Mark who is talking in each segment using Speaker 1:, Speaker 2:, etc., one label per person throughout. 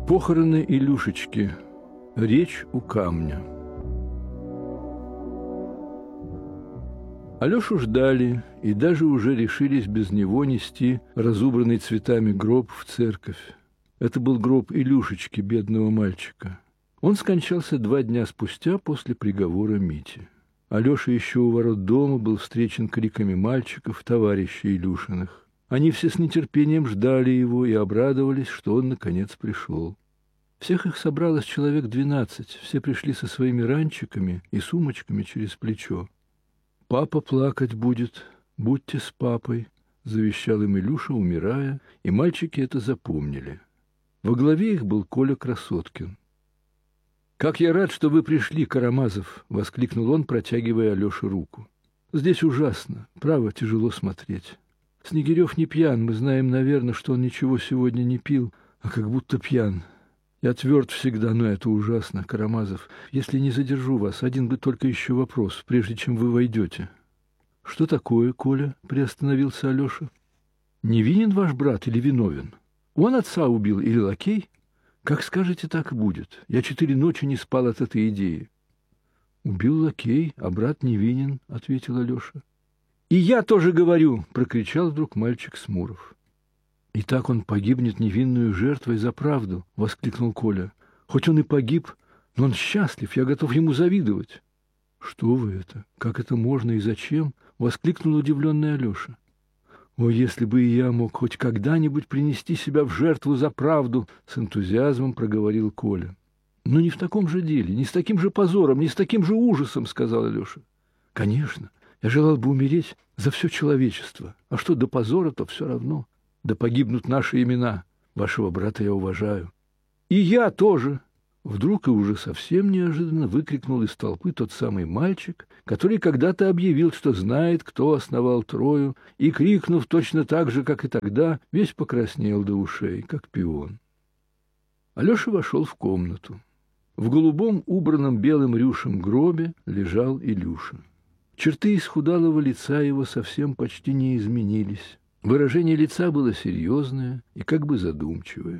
Speaker 1: Похороны Илюшечки. Речь у камня. Алешу ждали и даже уже решились без него нести разубранный цветами гроб в церковь. Это был гроб Илюшечки, бедного мальчика. Он скончался 2 дня спустя после приговора Мити. Алеша еще у ворот дома был встречен криками мальчиков, товарищей Илюшиных. Они все с нетерпением ждали его и обрадовались, что он наконец пришел. Всех их собралось человек 12, все пришли со своими ранчиками и сумочками через плечо. «Папа плакать будет, будьте с папой», — завещал им Илюша, умирая, и мальчики это запомнили. Во главе их был Коля Красоткин. «Как я рад, что вы пришли, Карамазов!» — воскликнул он, протягивая Алёше руку. «Здесь ужасно, право, тяжело смотреть. Снегирев не пьян, мы знаем, наверное, что он ничего сегодня не пил, а как будто пьян. Я тверд всегда, но это ужасно, Карамазов. Если не задержу вас, один бы только еще вопрос, прежде чем вы войдете». «Что такое, Коля?» — приостановился Алеша. «Невинен ваш брат или виновен? Он отца убил или лакей? Как скажете, так и будет. Я 4 ночи не спал от этой идеи». «Убил лакей, а брат невинен», — ответил Алеша. «И я тоже говорю!» — прокричал вдруг мальчик Смуров. «И так он погибнет невинную жертвой за правду!» — воскликнул Коля. «Хоть он и погиб, но он счастлив, я готов ему завидовать». «Что вы это? Как это можно и зачем?» — воскликнул удивленный Алеша. «О, если бы и я мог хоть когда-нибудь принести себя в жертву за правду!» — с энтузиазмом проговорил Коля. «Но не в таком же деле, не с таким же позором, не с таким же ужасом!» — сказал Алеша. «Конечно, я желал бы умереть за все человечество. А что до позора, то все равно. Да погибнут наши имена. Вашего брата я уважаю». «И я тоже!» Вдруг и уже совсем неожиданно выкрикнул из толпы тот самый мальчик, который когда-то объявил, что знает, кто основал Трою, и, крикнув точно так же, как и тогда, весь покраснел до ушей, как пион. Алеша вошел в комнату. В голубом, убранном белым рюшем гробе лежал Илюша. Черты исхудалого лица его совсем почти не изменились. Выражение лица было серьезное и как бы задумчивое.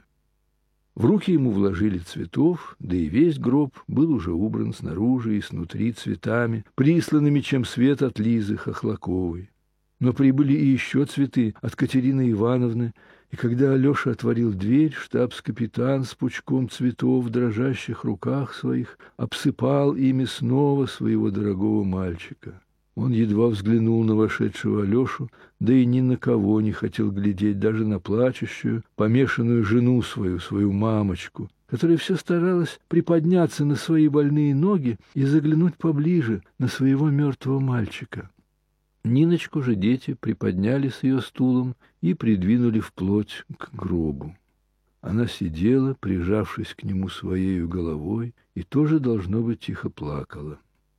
Speaker 1: В руки ему вложили цветов, да и весь гроб был уже убран снаружи и снутри цветами, присланными чем свет от Лизы Хохлаковой. Но прибыли и еще цветы от Катерины Ивановны, и когда Алеша отворил дверь, штабс-капитан с пучком цветов в дрожащих руках своих обсыпал ими снова своего дорогого мальчика. Он едва взглянул на вошедшего Алешу, да и ни на кого не хотел глядеть, даже на плачущую, помешанную жену свою мамочку, которая все старалась приподняться на свои больные ноги и заглянуть поближе на своего мертвого мальчика. Ниночку же дети приподняли с ее стулом и придвинули вплоть к гробу. Она сидела, прижавшись к нему своею головой, и тоже, должно быть, тихо плакала.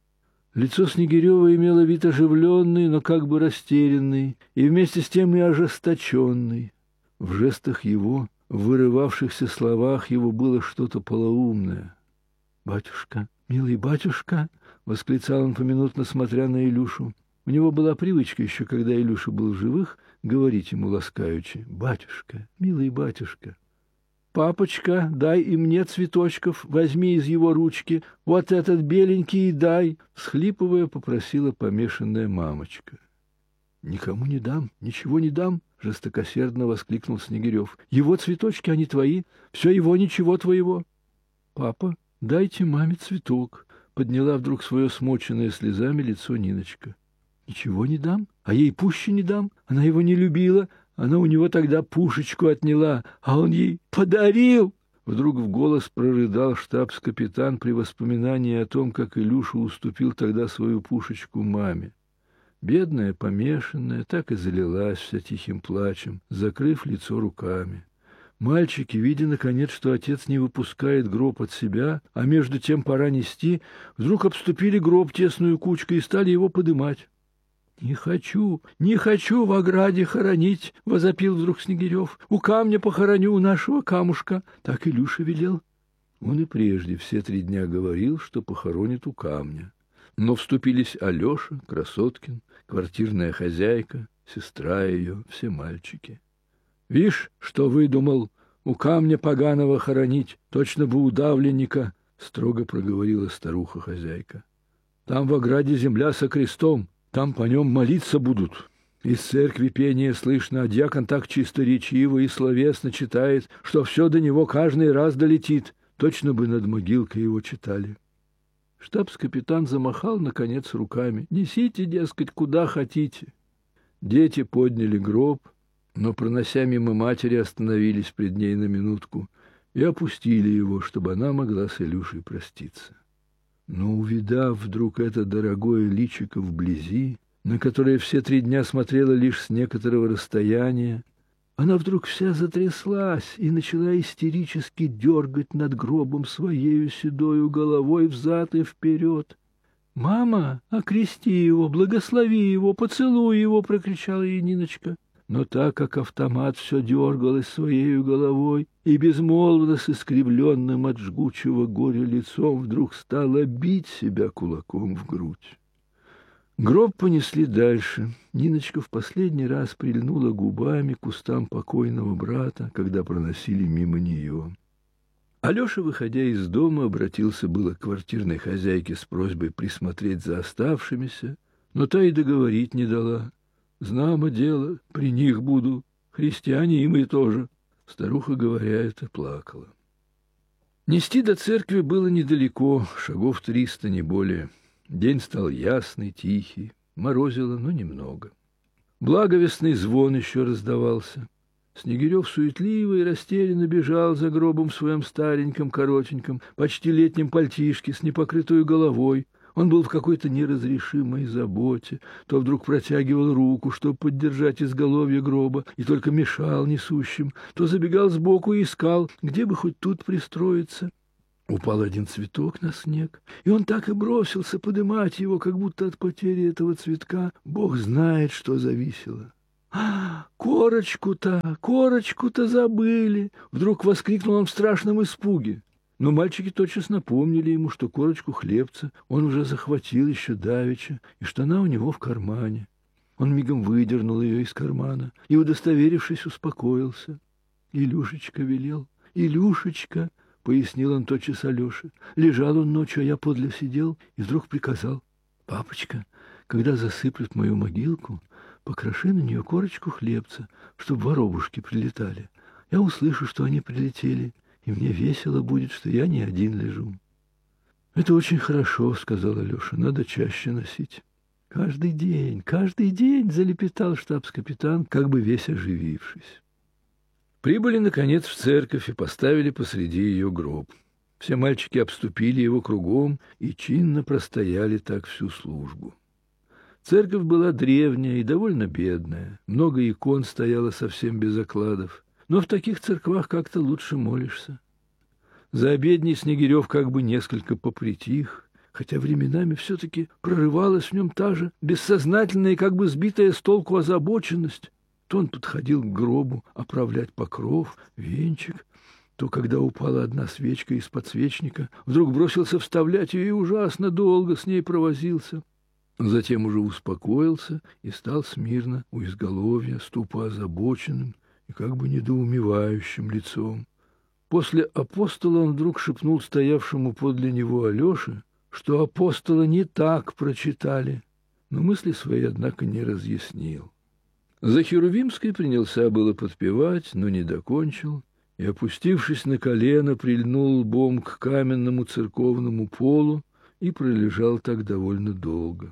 Speaker 1: Лицо Снегирева имело вид оживленный, но как бы растерянный, и вместе с тем и ожесточенный. В жестах его, в вырывавшихся словах его было что-то полоумное. «Батюшка, милый батюшка!» — восклицал он поминутно, смотря на Илюшу. У него была привычка еще, когда Илюша был в живых, говорить ему ласкаючи: «Батюшка, милый батюшка!» «Папочка, дай и мне цветочков, возьми из его ручки, вот этот беленький и дай!» — всхлипывая, попросила помешанная мамочка. «Никому не дам, ничего не дам!» — жестокосердно воскликнул Снегирев. «Его цветочки, они твои, все его, ничего твоего!» «Папа, дайте маме цветок!» — подняла вдруг свое смоченное слезами лицо Ниночка. «Ничего не дам, а ей пуще не дам, она его не любила!» Она у него тогда пушечку отняла, а он ей подарил!» Вдруг в голос прорыдал штабс-капитан при воспоминании о том, как Илюша уступил тогда свою пушечку маме. Бедная, помешанная, так и залилась вся тихим плачем, закрыв лицо руками. Мальчики, видя, наконец, что отец не выпускает гроб от себя, а между тем пора нести, вдруг обступили гроб тесную кучкой и стали его подымать. «Не хочу в ограде хоронить!» — возопил вдруг Снегирев. «У камня похороню, у нашего камушка!» Так Илюша велел. Он и прежде все 3 дня говорил, что похоронит у камня. Но вступились Алеша, Красоткин, квартирная хозяйка, сестра ее, все мальчики. «Вишь, что выдумал!» — у камня поганого хоронить, точно бы удавленника, — строго проговорила старуха-хозяйка. Там в ограде земля со крестом, там по нем молиться будут. Из церкви пение слышно, а дьякон так чисторечиво и словесно читает, что все до него каждый раз долетит, точно бы над могилкой его читали. Штабс-капитан замахал, наконец, руками. «Несите, дескать, куда хотите». Дети подняли гроб, но, пронося мимо матери, остановились пред ней на минутку и опустили его, чтобы она могла с Илюшей проститься. Но, увидав вдруг это дорогое личико вблизи, на которое все 3 дня смотрела лишь с некоторого расстояния, она вдруг вся затряслась и начала истерически дергать над гробом своею седою головой взад и вперед. «Мама, окрести его, благослови его, поцелуй его!» — прокричала ей Ниночка. Но так как автомат все дергалась своею головой и безмолвно с искривленным от жгучего горя лицом вдруг стала бить себя кулаком в грудь. Гроб понесли дальше. Ниночка в последний раз прильнула губами к устам покойного брата, когда проносили мимо нее. Алеша, выходя из дома, обратился было к квартирной хозяйке с просьбой присмотреть за оставшимися, но та и договорить не дала. «Знамо дело, при них буду, христиане и мы тоже». Старуха, говоря это, плакала. Нести до церкви было недалеко, шагов 300, не более. День стал ясный, тихий, морозило, но немного. Благовестный звон еще раздавался. Снегирев суетливо и растерянно бежал за гробом в своем стареньком, коротеньком, почти летнем пальтишке с непокрытой головой. Он был в какой-то неразрешимой заботе, то вдруг протягивал руку, чтобы поддержать изголовье гроба, и только мешал несущим, то забегал сбоку и искал, где бы хоть тут пристроиться. Упал один цветок на снег, и он так и бросился подымать его, как будто от потери этого цветка Бог знает, что зависело. Корочку-то забыли!» — вдруг воскликнул он в страшном испуге. Но мальчики тотчас напомнили ему, что корочку хлебца он уже захватил еще давеча, и что она у него в кармане. Он мигом выдернул ее из кармана и, удостоверившись, успокоился. «Илюшечка велел, Илюшечка!» — пояснил он тотчас Алёше. «Лежал он ночью, а я подле сидел, и вдруг приказал: папочка, когда засыплют мою могилку, покроши на нее корочку хлебца, чтоб воробушки прилетали. Я услышу, что они прилетели, и мне весело будет, что я не один лежу». «Это очень хорошо», — сказал Алеша, — «надо чаще носить». Каждый день», — залепетал штабс-капитан, как бы весь оживившись. Прибыли, наконец, в церковь и поставили посреди ее гроб. Все мальчики обступили его кругом и чинно простояли так всю службу. Церковь была древняя и довольно бедная, много икон стояло совсем без окладов. Но в таких церквах как-то лучше молишься. За обедней Снегирев как бы несколько попритих, хотя временами все-таки прорывалась в нем та же бессознательная и как бы сбитая с толку озабоченность. То он подходил к гробу оправлять покров, венчик, то, когда упала одна свечка из подсвечника, вдруг бросился вставлять ее и ужасно долго с ней провозился. Затем уже успокоился и стал смирно у изголовья, ступа озабоченным и как бы недоумевающим лицом. После апостола он вдруг шепнул стоявшему подле него Алёше, что апостола не так прочитали, но мысли свои, однако, не разъяснил. За Херувимской принялся было подпевать, но не докончил, и, опустившись на колено, прильнул лбом к каменному церковному полу и пролежал так довольно долго.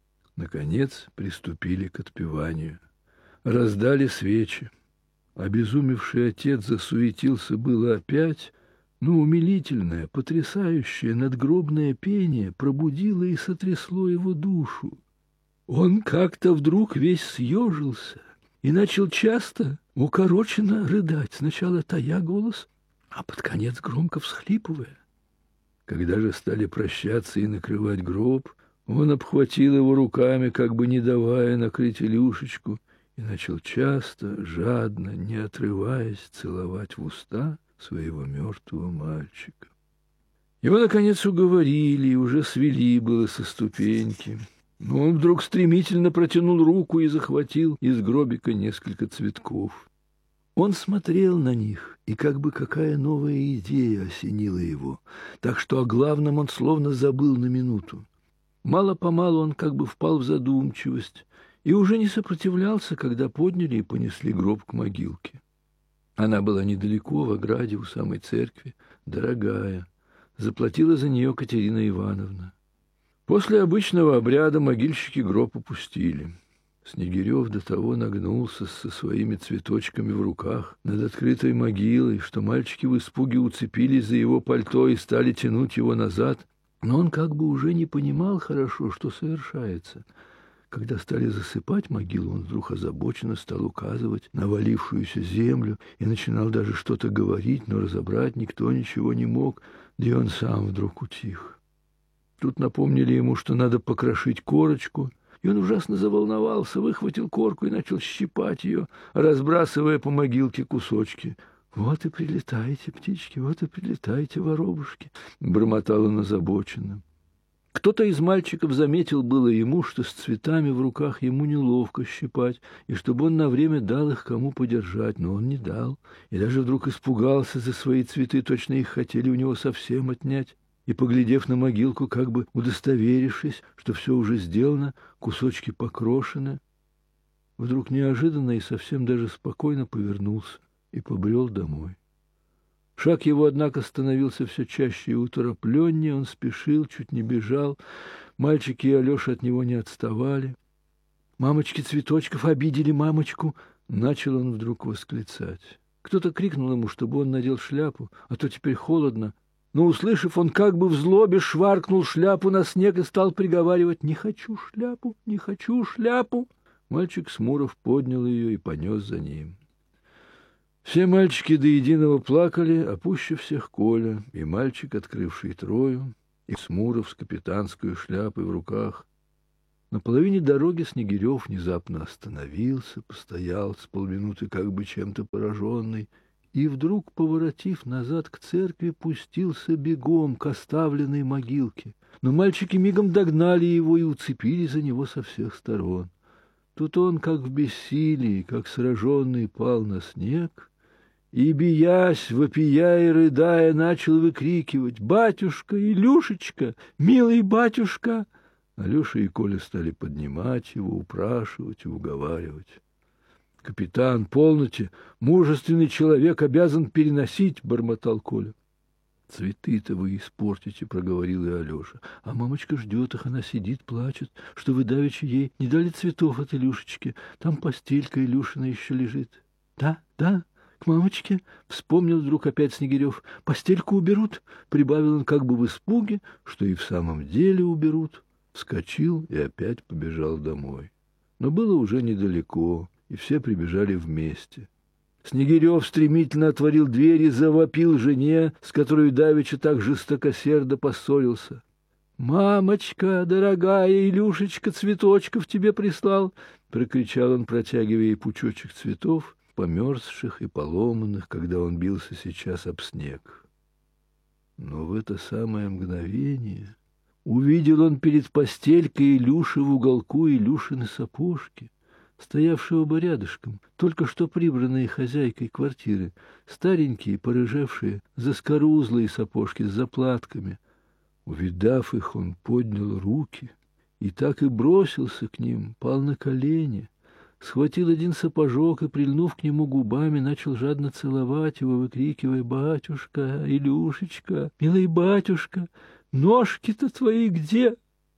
Speaker 1: Наконец приступили к отпеванию. Раздали свечи. Обезумевший отец засуетился было опять, но умилительное, потрясающее надгробное пение пробудило и сотрясло его душу. Он как-то вдруг весь съежился и начал часто, укороченно рыдать, сначала тая голос, а под конец громко всхлипывая. Когда же стали прощаться и накрывать гроб, он обхватил его руками, как бы не давая накрыть Илюшечку, и начал часто, жадно, не отрываясь, целовать в уста своего мертвого мальчика. Его, наконец, уговорили и уже свели было со ступеньки. Но он вдруг стремительно протянул руку и захватил из гробика несколько цветков. Он смотрел на них, и как бы какая новая идея осенила его, так что о главном он словно забыл на минуту. Мало-помалу он как бы впал в задумчивость и уже не сопротивлялся, когда подняли и понесли гроб к могилке. Она была недалеко, в ограде у самой церкви, дорогая. Заплатила за нее Катерина Ивановна. После обычного обряда могильщики гроб опустили. Снегирев до того нагнулся со своими цветочками в руках над открытой могилой, что мальчики в испуге уцепились за его пальто и стали тянуть его назад. Но он как бы уже не понимал хорошо, что совершается. Когда стали засыпать могилу, он вдруг озабоченно стал указывать на валившуюся землю и начинал даже что-то говорить, но разобрать никто ничего не мог, да и он сам вдруг утих. Тут напомнили ему, что надо покрошить корочку, и он ужасно заволновался, выхватил корку и начал щипать ее, разбрасывая по могилке кусочки. «Вот и прилетайте, птички, вот и прилетайте, воробушки», — бормотал он озабоченно. Кто-то из мальчиков заметил было ему, что с цветами в руках ему неловко щипать, и чтобы он на время дал их кому подержать, но он не дал, и даже вдруг испугался за свои цветы, точно их хотели у него совсем отнять. И, поглядев на могилку, как бы удостоверившись, что все уже сделано, кусочки покрошены, вдруг неожиданно и совсем даже спокойно повернулся и побрел домой. Шаг его, однако, становился все чаще и уторопленнее, он спешил, чуть не бежал, мальчики и Алеша от него не отставали. «Мамочки цветочков обидели мамочку!» — начал он вдруг восклицать. Кто-то крикнул ему, чтобы он надел шляпу, а то теперь холодно. Но, услышав, он как бы в злобе шваркнул шляпу на снег и стал приговаривать: «Не хочу шляпу, не хочу шляпу!» Мальчик Смуров поднял ее и понес за ним. Все мальчики до единого плакали, а пуще всех Коля, и мальчик, открывший Трою, и Смуров с капитанской шляпой в руках. На половине дороги Снегирев внезапно остановился, постоял с полминуты как бы чем-то пораженный, и вдруг, поворотив назад к церкви, пустился бегом к оставленной могилке. Но мальчики мигом догнали его и уцепили за него со всех сторон. Тут он, как в бессилии, как сраженный, пал на снег и, биясь, вопия и рыдая, начал выкрикивать: «Батюшка, Илюшечка, милый батюшка!» Алеша и Коля стали поднимать его, упрашивать и уговаривать. «Капитан, полноте, мужественный человек обязан переносить», — бормотал Коля. «Цветы-то вы испортите», — проговорил и Алеша. «А мамочка ждет их, она сидит, плачет, что вы давеча ей не дали цветов от Илюшечки. Там постелька Илюшина еще лежит». «Да, да, к мамочке», — вспомнил вдруг опять Снегирев. «Постельку уберут», — прибавил он как бы в испуге, что и в самом деле уберут. Вскочил и опять побежал домой. Но было уже недалеко, и все прибежали вместе. Снегирев стремительно отворил дверь и завопил жене, с которой давеча так жестокосердо поссорился. «Мамочка, дорогая, Илюшечка цветочков тебе прислал!» — прокричал он, протягивая ей пучочек цветов, померзших и поломанных, когда он бился сейчас об снег. Но в это самое мгновение увидел он перед постелькой Илюши в уголку Илюшины сапожки, стоявшего бы рядышком, только что прибранные хозяйкой квартиры, старенькие, порыжевшие, заскорузлые сапожки с заплатками. Увидав их, он поднял руки и так и бросился к ним, пал на колени, схватил один сапожок и, прильнув к нему губами, начал жадно целовать его, выкрикивая: «Батюшка, Илюшечка, милый батюшка, ножки-то твои где?»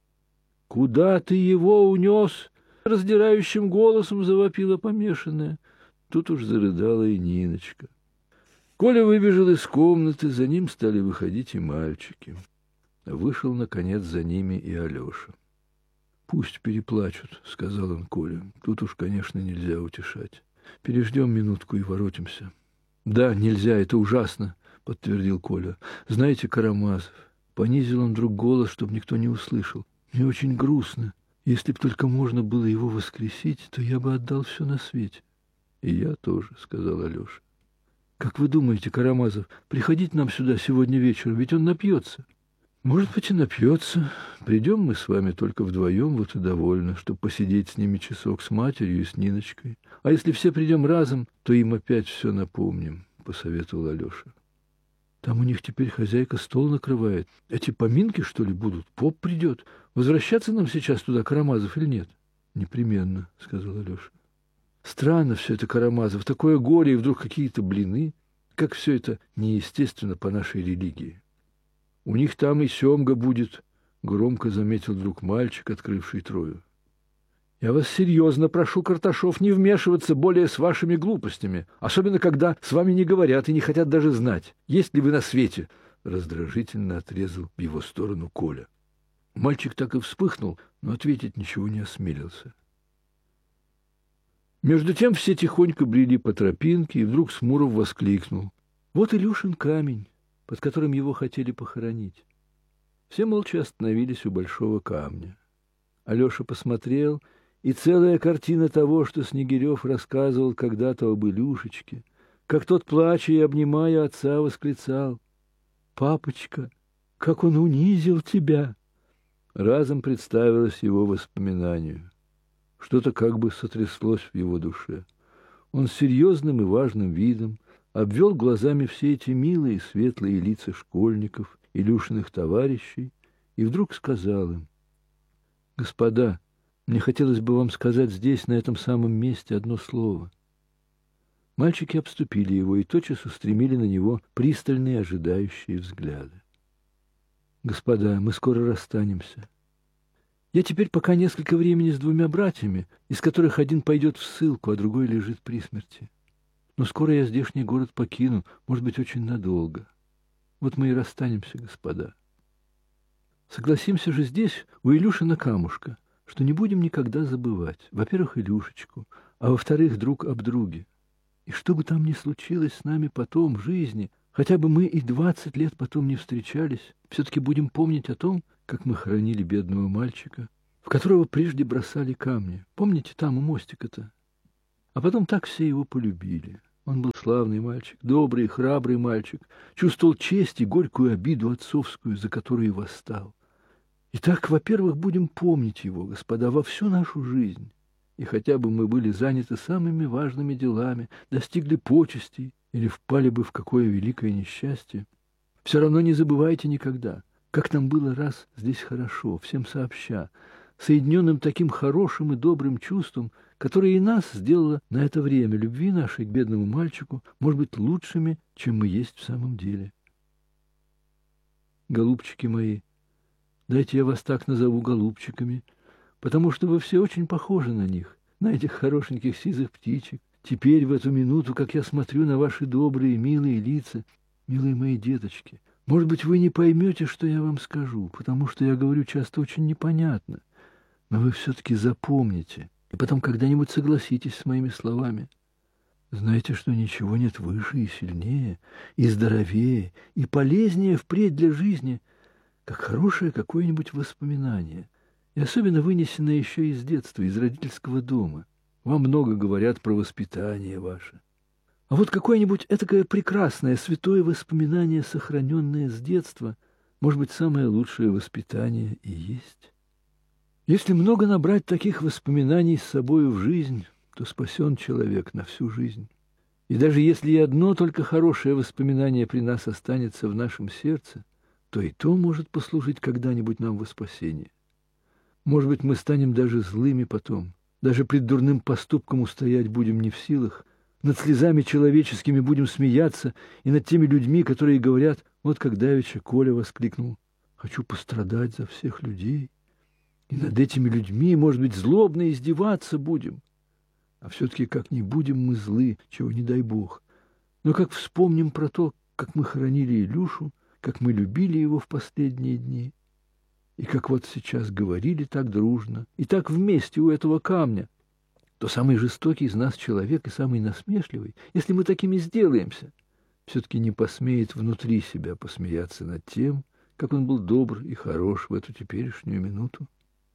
Speaker 1: «Куда ты его унес?» — раздирающим голосом завопила помешанная. Тут уж зарыдала и Ниночка. Коля выбежал из комнаты, за ним стали выходить и мальчики. Вышел, наконец, за ними и Алеша. «Пусть переплачут», — сказал он Коле. «Тут уж, конечно, нельзя утешать. Переждем минутку и воротимся». «Да, нельзя, это ужасно», — подтвердил Коля. «Знаете, Карамазов...» Понизил он вдруг голос, чтобы никто не услышал. «Мне очень грустно. Если б только можно было его воскресить, то я бы отдал все на свете». «И я тоже», — сказал Алеша. «Как вы думаете, Карамазов, приходить нам сюда сегодня вечером, ведь он напьется?» Может быть, и напьется. Придем мы с вами только вдвоем, вот и довольно, чтобы посидеть с ними часок, с матерью и с Ниночкой. А если все придем разом, то им опять все напомним, — посоветовал Алеша. Там у них теперь хозяйка стол накрывает. Эти поминки, что ли, будут? Поп придет. Возвращаться нам сейчас туда, Карамазов, или нет? Непременно, — сказал Алеша. Странно все это, Карамазов, такое горе, и вдруг какие-то блины. Как все это неестественно по нашей религии. У них там и семга будет, — громко заметил вдруг мальчик, открывший Трою. Я вас серьезно прошу, Карташов, не вмешиваться более с вашими глупостями, особенно когда с вами не говорят и не хотят даже знать, есть ли вы на свете, — раздражительно отрезал в его сторону Коля. Мальчик так и вспыхнул, но ответить ничего не осмелился. Между тем все тихонько брели по тропинке, и вдруг Смуров воскликнул: вот Илюшин камень, под которым его хотели похоронить. Все молча остановились у большого камня. Алеша посмотрел, и целая картина того, что Снегирев рассказывал когда-то об Илюшечке, как тот, плача и обнимая отца, восклицал: «Папочка, как он унизил тебя!» разом представилось его воспоминанию. Что-то как бы сотряслось в его душе. Он с серьезным и важным видом обвел глазами все эти милые светлые лица школьников, Илюшиных товарищей, и вдруг сказал им: «Господа, мне хотелось бы вам сказать здесь, на этом самом месте, одно слово». Мальчики обступили его и тотчас устремили на него пристальные ожидающие взгляды. «Господа, мы скоро расстанемся. Я теперь пока несколько времени с двумя братьями, из которых один пойдет в ссылку, а другой лежит при смерти. Но скоро я здешний город покину, может быть, очень надолго. Вот мы и расстанемся, господа. Согласимся же здесь, у Илюшина камушка, что не будем никогда забывать, во-первых, Илюшечку, а во-вторых, друг об друге. И что бы там ни случилось с нами потом в жизни, хотя бы мы и 20 лет потом не встречались, все-таки будем помнить о том, как мы хоронили бедного мальчика, в которого прежде бросали камни. Помните, там у мостика-то? А потом так все его полюбили. Он был славный мальчик, добрый, храбрый мальчик, чувствовал честь и горькую обиду отцовскую, за которую восстал. Итак, во-первых, будем помнить его, господа, во всю нашу жизнь. И хотя бы мы были заняты самыми важными делами, достигли почестей или впали бы в какое великое несчастье, все равно не забывайте никогда, как нам было раз здесь хорошо, всем сообща, соединенным таким хорошим и добрым чувством, которое и нас сделало на это время любви нашей к бедному мальчику, может быть, лучшими, чем мы есть в самом деле. Голубчики мои, дайте я вас так назову, голубчиками, потому что вы все очень похожи на них, на этих хорошеньких сизых птичек. Теперь, в эту минуту, как я смотрю на ваши добрые, милые лица, милые мои деточки, может быть, вы не поймете, что я вам скажу, потому что я говорю часто очень непонятно, но вы все-таки запомните, и потом когда-нибудь согласитесь с моими словами. Знаете, что ничего нет выше и сильнее, и здоровее, и полезнее впредь для жизни, как хорошее какое-нибудь воспоминание, и особенно вынесенное еще из детства, из родительского дома. Вам много говорят про воспитание ваше. А вот какое-нибудь этакое прекрасное, святое воспоминание, сохраненное с детства, может быть, самое лучшее воспитание и есть. Если много набрать таких воспоминаний с собою в жизнь, то спасен человек на всю жизнь. И даже если и одно только хорошее воспоминание при нас останется в нашем сердце, то и то может послужить когда-нибудь нам во спасение. Может быть, мы станем даже злыми потом, даже пред дурным поступком устоять будем не в силах, над слезами человеческими будем смеяться и над теми людьми, которые говорят, вот как давеча Коля воскликнул: «Хочу пострадать за всех людей». И над этими людьми, может быть, злобно издеваться будем. А все-таки как не будем мы злы, чего не дай Бог. Но как вспомним про то, как мы хоронили Илюшу, как мы любили его в последние дни, и как вот сейчас говорили так дружно, и так вместе у этого камня, то самый жестокий из нас человек и самый насмешливый, если мы такими сделаемся, все-таки не посмеет внутри себя посмеяться над тем, как он был добр и хорош в эту теперешнюю минуту.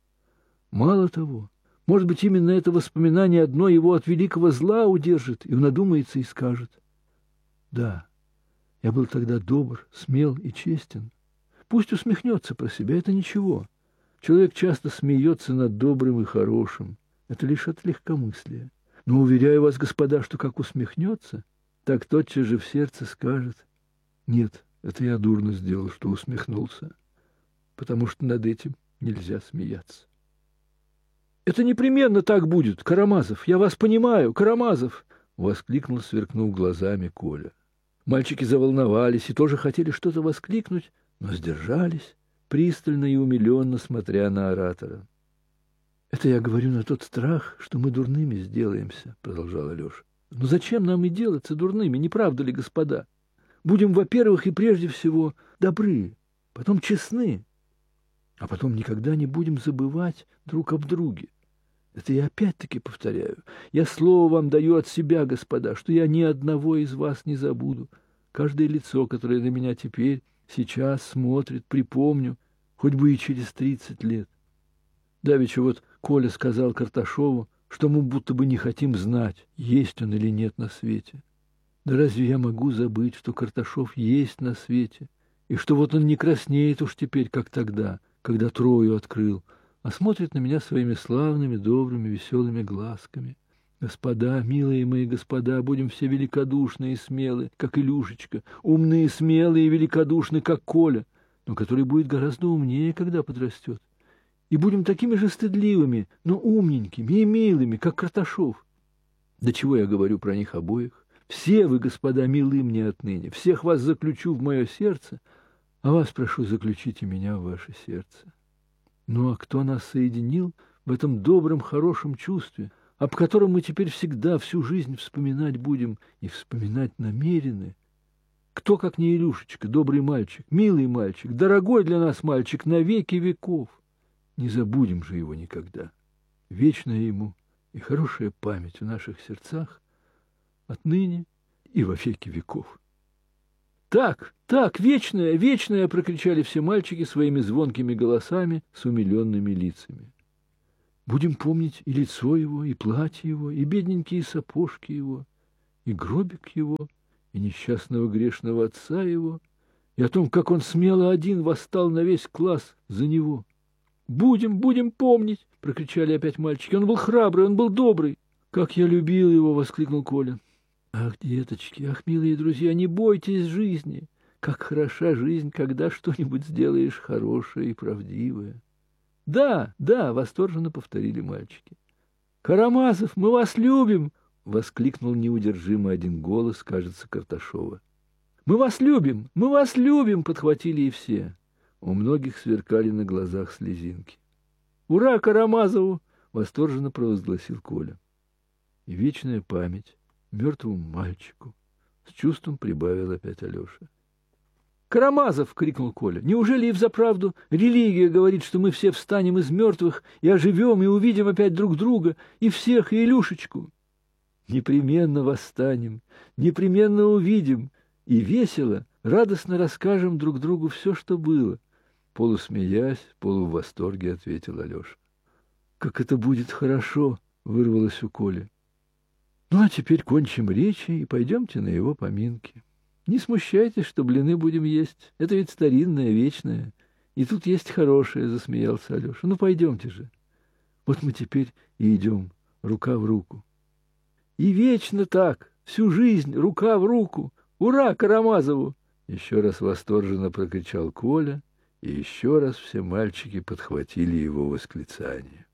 Speaker 1: Мало того, может быть, именно это воспоминание одно его от великого зла удержит, и он одумается и скажет: «Да, я был тогда добр, смел и честен, Пусть усмехнется про себя, это ничего. Человек часто смеется над добрым и хорошим. Это лишь от легкомыслия. Но уверяю вас, господа, что как усмехнется, так тотчас же в сердце скажет: нет, это я дурно сделал, что усмехнулся, потому что над этим нельзя смеяться. Это непременно так будет, Карамазов, я вас понимаю, Карамазов! — воскликнул, сверкнув глазами Коля. Мальчики заволновались и тоже хотели что-то воскликнуть, но сдержались, пристально и умиленно смотря на оратора. — Это я говорю на тот страх, что мы дурными сделаемся, — продолжал Алеша. — Но зачем нам и делаться дурными, не правда ли, господа? Будем, во-первых, и прежде всего добры, потом честны, а потом никогда не будем забывать друг об друге. Это я опять-таки повторяю. Я слово вам даю от себя, господа, что я ни одного из вас не забуду. Каждое лицо, которое на меня теперь, сейчас смотрит, припомню, хоть бы и через 30 лет. Давеча вот Коля сказал Карташову, что мы будто бы не хотим знать, есть он или нет на свете. Да разве я могу забыть, что Карташов есть на свете, и что вот он не краснеет уж теперь, как тогда, когда Трою открыл, а смотрит на меня своими славными, добрыми, веселыми глазками. Господа, милые мои господа, будем все великодушны и смелы, как Илюшечка, умные, смелые и великодушны, как Коля, но который будет гораздо умнее, когда подрастет. И будем такими же стыдливыми, но умненькими и милыми, как Карташов. Да чего я говорю про них обоих? Все вы, господа, милы мне отныне, всех вас заключу в мое сердце, а вас прошу, заключите меня в ваше сердце. Ну а кто нас соединил в этом добром, хорошем чувстве, об котором мы теперь всегда, всю жизнь вспоминать будем и вспоминать намерены? Кто, как не Илюшечка, добрый мальчик, милый мальчик, дорогой для нас мальчик на веки веков? Не забудем же его никогда. Вечная ему и хорошая память в наших сердцах отныне и во веки веков. Так, вечная, вечная! — прокричали все мальчики своими звонкими голосами с умиленными лицами. Будем помнить и лицо его, и платье его, и бедненькие сапожки его, и гробик его, и несчастного грешного отца его, и о том, как он смело один восстал на весь класс за него. Будем помнить! — прокричали опять мальчики. Он был храбрый, он был добрый. Как я любил его! — воскликнул Коля. Ах, деточки, ах, милые друзья, не бойтесь жизни. Как хороша жизнь, когда что-нибудь сделаешь хорошее и правдивое. Да, восторженно повторили мальчики. Карамазов, мы вас любим! — воскликнул неудержимо один голос, кажется, Карташова. Мы вас любим! — подхватили и все. У многих сверкали на глазах слезинки. Ура Карамазову! — восторженно провозгласил Коля. И вечная память мертвому мальчику, — с чувством прибавил опять Алеша. «Карамазов!» — крикнул Коля. «Неужели и взаправду религия говорит, что мы все встанем из мертвых и оживем, и увидим опять друг друга, и всех, и Илюшечку?» «Непременно восстанем, непременно увидим, и весело, радостно расскажем друг другу все, что было», — полусмеясь, в восторге ответил Алеша. «Как это будет хорошо!» — вырвалось у Коли. Ну, а теперь кончим речи и пойдемте на его поминки. Не смущайтесь, что блины будем есть. Это ведь старинное, вечное. И тут есть хорошее, — засмеялся Алеша. Ну, пойдемте же. Вот мы теперь и идем, рука в руку. И вечно так, всю жизнь, рука в руку. Ура Карамазову! Еще раз восторженно прокричал Коля, и еще раз все мальчики подхватили его восклицание.